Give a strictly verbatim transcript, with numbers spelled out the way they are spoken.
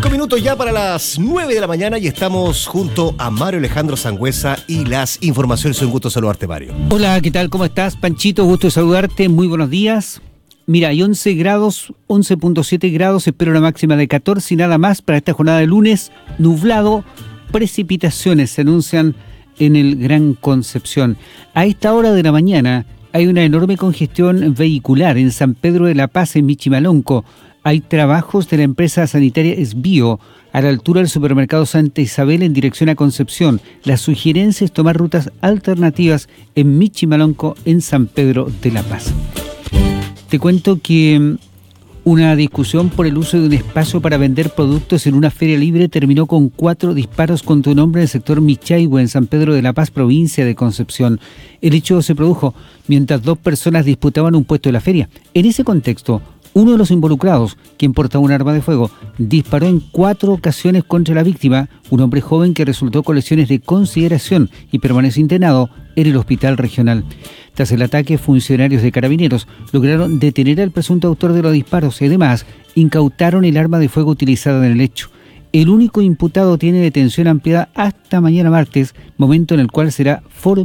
Cinco minutos ya para las nueve de la mañana y estamos junto a Mario Alejandro Sangüesa y las informaciones. Es un gusto saludarte, Mario. Hola, ¿qué tal? ¿Cómo estás, Panchito? Gusto de saludarte. Muy buenos días. Mira, hay once grados, once punto siete grados, espero una máxima de catorce y nada más para esta jornada de lunes. Nublado, precipitaciones se anuncian en el Gran Concepción. A esta hora de la mañana hay una enorme congestión vehicular en San Pedro de la Paz, en Michimalonco. Hay trabajos de la empresa sanitaria Esbio a la altura del supermercado Santa Isabel en dirección a Concepción. La sugerencia es tomar rutas alternativas en Michimalonco, en San Pedro de la Paz. Te cuento que una discusión por el uso de un espacio para vender productos en una feria libre terminó con cuatro disparos contra un hombre en el sector Michaihue, en San Pedro de la Paz, provincia de Concepción. El hecho se produjo mientras dos personas disputaban un puesto de la feria. En ese contexto, uno de los involucrados, quien portaba un arma de fuego, disparó en cuatro ocasiones contra la víctima, un hombre joven que resultó con lesiones de consideración y permanece internado en el hospital regional. Tras el ataque, funcionarios de Carabineros lograron detener al presunto autor de los disparos y además incautaron el arma de fuego utilizada en el hecho. El único imputado tiene detención ampliada hasta mañana martes, momento en el cual será formalizado